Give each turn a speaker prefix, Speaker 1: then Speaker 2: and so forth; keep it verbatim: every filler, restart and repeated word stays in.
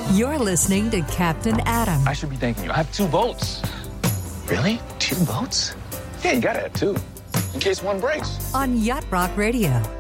Speaker 1: You're listening to Captain Adam.
Speaker 2: I should be thanking you. I have two boats.
Speaker 3: Really? Two boats?
Speaker 2: Yeah, you gotta have two. In case one breaks.
Speaker 1: On Yacht Rock Radio.